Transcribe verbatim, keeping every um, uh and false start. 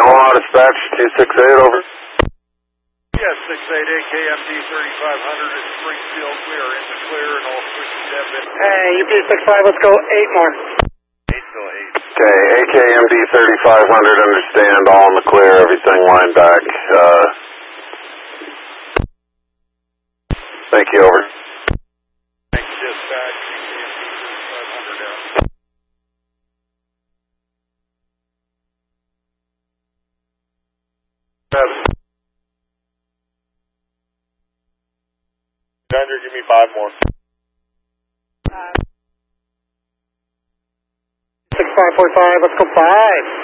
Yamaha dispatch two six eight, over. Yes, six eight A K M D thirty-five hundred at Springfield. We are in the clear and all switches have been... Hey, U P six five, let's go eight more. eight till eight. Okay, A K M D thirty-five hundred, understand, all in the clear, everything line back. Uh, thank you, over. Thank you, dispatch. A K M D thirty-five hundred out. Seven. Andrew, give me five more. six five four five, let's go five.